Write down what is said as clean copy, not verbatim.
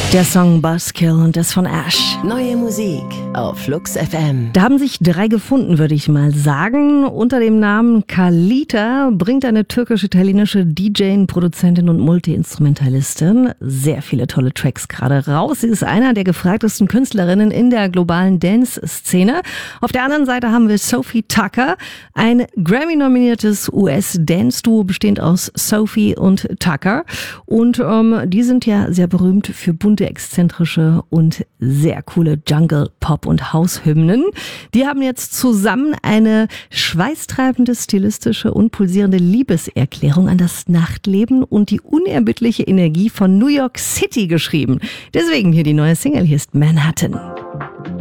Der Song Buzzkill und das von Ash. Neue Musik auf Flux FM. Da haben sich 3 gefunden, würde ich mal sagen. Unter dem Namen Kalita bringt eine türkisch-italienische DJ, Produzentin und Multi-Instrumentalistin sehr viele tolle Tracks gerade raus. Sie ist einer der gefragtesten Künstlerinnen in der globalen Dance-Szene. Auf der anderen Seite haben wir Sophie Tucker, ein Grammy-nominiertes US-Dance-Duo bestehend aus Sophie und Tucker. Und die sind ja sehr berühmt für bunte, exzentrische und sehr coole Jungle, Pop und House-Hymnen. Die haben jetzt zusammen eine schweißtreibende, stilistische und pulsierende Liebeserklärung an das Nachtleben und die unerbittliche Energie von New York City geschrieben. Deswegen hier die neue Single, hier ist Manhattan.